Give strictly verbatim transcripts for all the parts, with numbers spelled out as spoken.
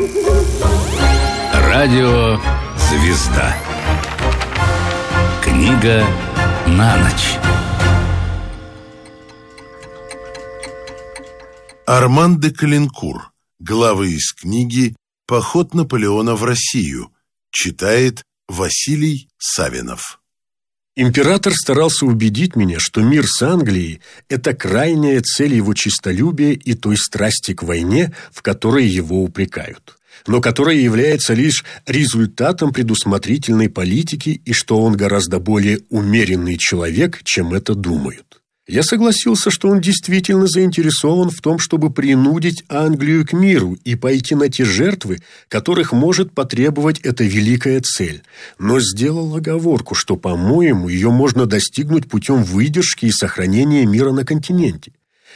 Радио «Звезда». Книга на ночь. Арман де Калинкур. Главы из книги «Поход Наполеона в Россию». Читает Василий Савинов. Император старался убедить меня, что мир с Англией – это крайняя цель его честолюбия и той страсти к войне, в которой его упрекают, но которая является лишь результатом предусмотрительной политики и что он гораздо более умеренный человек, чем это думают. Я согласился, что он действительно заинтересован в том, чтобы принудить Англию к миру и пойти на те жертвы, которых может потребовать эта великая цель, но сделал оговорку, что, по-моему, ее можно достигнуть путем выдержки и сохранения мира на континенте.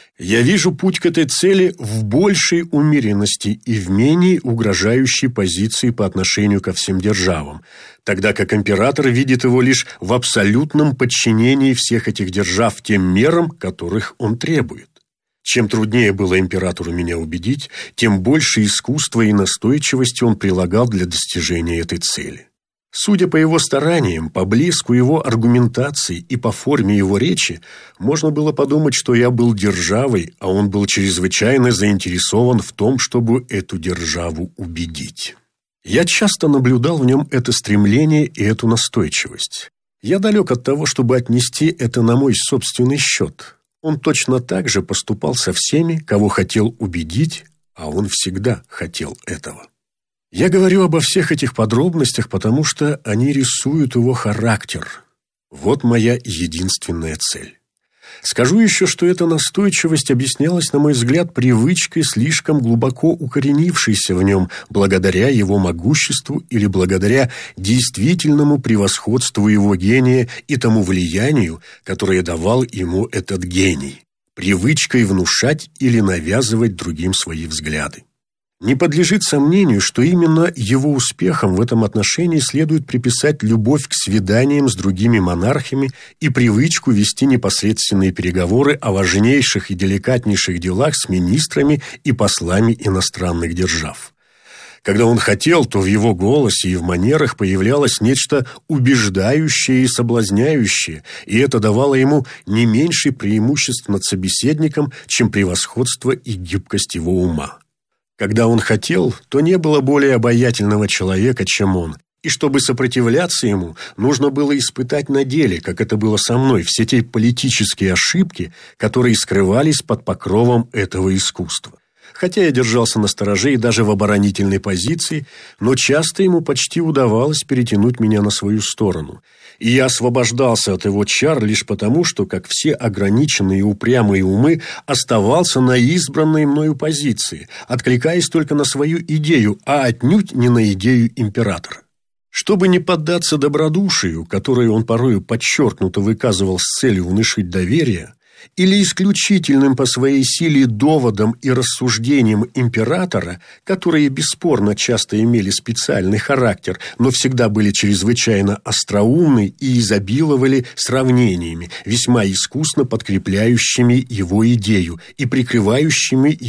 Я вижу путь к этой цели в большей умеренности и в менее угрожающей позиции по отношению ко всем державам, тогда как император видит его лишь в абсолютном подчинении всех этих держав тем мерам, которых он требует. Чем труднее было императору меня убедить, тем больше искусства и настойчивости он прилагал для достижения этой цели. Судя по его стараниям, по блеску его аргументации и по форме его речи, можно было подумать, что я был державой, а он был чрезвычайно заинтересован в том, чтобы эту державу убедить. Я часто наблюдал в нем это стремление и эту настойчивость. Я далек от того, чтобы отнести это на мой собственный счет. Он точно так же поступал со всеми, кого хотел убедить, а он всегда хотел этого. Я говорю обо всех этих подробностях, потому что они рисуют его характер. Вот моя единственная цель. Скажу еще, что эта настойчивость объяснялась, на мой взгляд, привычкой, слишком глубоко укоренившейся в нем благодаря его могуществу или благодаря действительному превосходству его гения и тому влиянию, которое давал ему этот гений, привычкой внушать или навязывать другим свои взгляды. Не подлежит сомнению, что именно его успехам в этом отношении следует приписать любовь к свиданиям с другими монархами и привычку вести непосредственные переговоры о важнейших и деликатнейших делах с министрами и послами иностранных держав. Когда он хотел, то в его голосе и в манерах появлялось нечто убеждающее и соблазняющее, и это давало ему не меньше преимуществ над собеседником, чем превосходство и гибкость его ума. Когда он хотел, то не было более обаятельного человека, чем он, и чтобы сопротивляться ему, нужно было испытать на деле, как это было со мной, все те политические ошибки, которые скрывались под покровом этого искусства. Хотя я держался настороже и даже в оборонительной позиции, но часто ему почти удавалось перетянуть меня на свою сторону. И я освобождался от его чар лишь потому, что, как все ограниченные и упрямые умы, оставался на избранной мною позиции, откликаясь только на свою идею, а отнюдь не на идею императора. Чтобы не поддаться добродушию, которое он порою подчеркнуто выказывал с целью внушить доверие, или исключительным по своей силе доводам и рассуждениям императора, которые бесспорно часто имели специальный характер, но всегда были чрезвычайно остроумны и изобиловали сравнениями, весьма искусно подкрепляющими его идею и прикрывающими